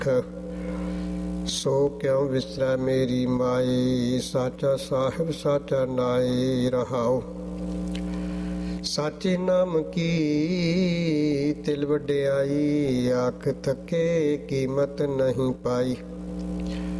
ਸੋ ਕਿਉ ਵਿਸਰੈ ਮੇਰੀ ਮਾਈ, ਸਾਚਾ ਸਾਹਿਬ ਸਾਚਾ ਨਾਈ ਰਹਾਉ। ਸਾਚੇ ਨਾਮ ਕੀ ਤਿਲ ਵਡਿਆਈ, ਆਖ ਥਕੇ ਕੀਮਤ ਨਹੀਂ ਪਾਈ।